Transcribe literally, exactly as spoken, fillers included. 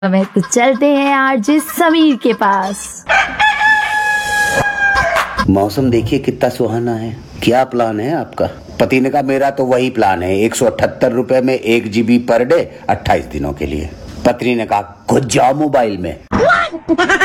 हमें तो चलते हैं आरजे समीर के पास। मौसम देखिए कितना सुहाना है। क्या प्लान है आपका? पति ने कहा मेरा तो वही प्लान है, एक सौ अठहत्तर रुपए में एक जीबी पर डे अट्ठाईस दिनों के लिए। पत्नी ने कहा घुस जाओ मोबाइल में।